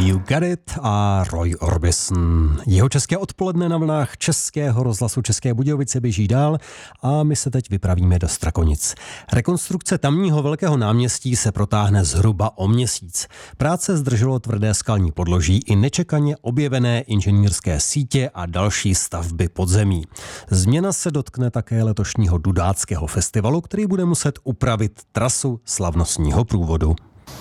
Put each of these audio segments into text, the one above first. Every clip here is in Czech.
You Got It a Roy Orbison. Jeho české odpoledne na vlnách Českého rozhlasu České Budějovice běží dál a my se teď vypravíme do Strakonic. Rekonstrukce tamního velkého náměstí se protáhne zhruba o měsíc. Práce zdrželo tvrdé skalní podloží i nečekaně objevené inženýrské sítě a další stavby podzemí. Změna se dotkne také letošního Dudáckého festivalu, který bude muset upravit trasu slavnostního průvodu.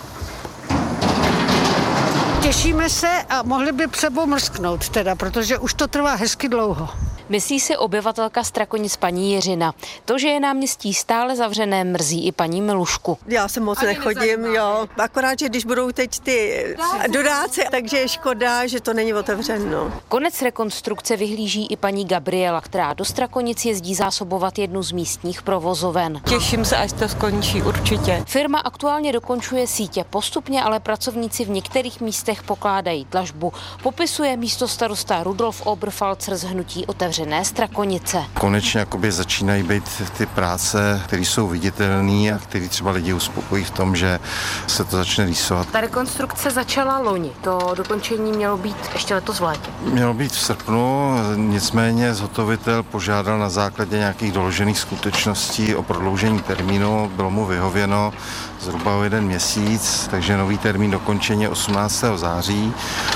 Těšíme se a mohli by sebou mrsknout teda, protože už to trvá hezky dlouho. Myslí si obyvatelka Strakonic paní Jiřina. To, že je náměstí stále zavřené, mrzí i paní Milušku. Já se moc nechodím, jo. Akorát, že když budou teď ty Dudáci, takže je škoda, že to není otevřeno. Konec rekonstrukce vyhlíží i paní Gabriela, která do Strakonic jezdí zásobovat jednu z místních provozoven. Těším se, až to skončí, určitě. Firma aktuálně dokončuje sítě, postupně ale pracovníci v některých místech pokládají dlažbu. Popisuje místostarosta Rudolf Oberfalzer z hnutí Otevřené Strakonice. Konečně jakoby začínají být ty práce, které jsou viditelné a které třeba lidi uspokojí v tom, že se to začne rýsovat. Ta rekonstrukce začala loni. To dokončení mělo být ještě letos v létě. Mělo být v srpnu, nicméně zhotovitel požádal na základě nějakých doložených skutečností o prodloužení termínu. Bylo mu vyhověno zhruba o 1 měsíc, takže nový termín dokončení 18. září.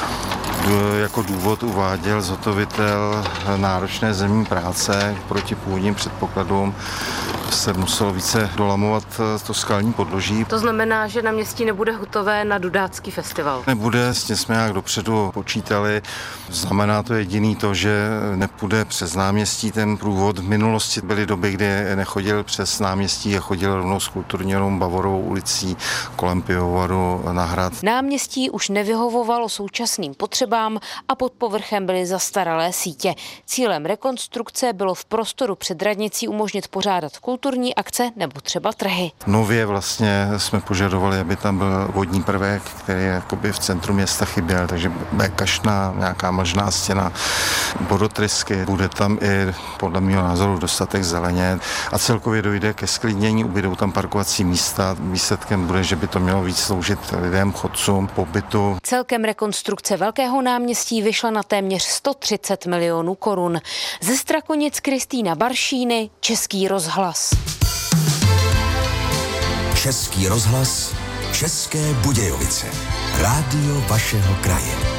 Jako důvod uváděl zhotovitel náročné zemní práce proti původním předpokladům. Se muselo více dolamovat to skalní podloží. To znamená, že na městí nebude hotové na Dudácký festival? Nebude, s tím jsme nějak dopředu počítali. Znamená to jediný to, že nepůjde přes náměstí ten průvod. V minulosti byly doby, kdy nechodil přes náměstí a chodil rovnou s kulturní Bavorovou ulicí kolem pivovaru na hrad. Náměstí už nevyhovovalo současným potřebám a pod povrchem byly zastaralé sítě. Cílem rekonstrukce bylo v prostoru před radnicí umožnit pořádat kulturní akce nebo třeba trhy. Nově vlastně jsme požadovali, aby tam byl vodní prvek, který jakoby v centru města chyběl, takže bude kašna, nějaká mlžná stěna, vodotrysky, bude tam i podle mého názoru dostatek zeleně a celkově dojde ke sklidnění, ubydou tam parkovací místa. Výsledkem bude, že by to mělo víc sloužit lidem, chodcům, pobytu. Celkem rekonstrukce velkého náměstí vyšla na téměř 130 milionů korun. Ze Strakonic Kristýna Baršíny, Český rozhlas. Český rozhlas, České Budějovice. Rádio vašeho kraje.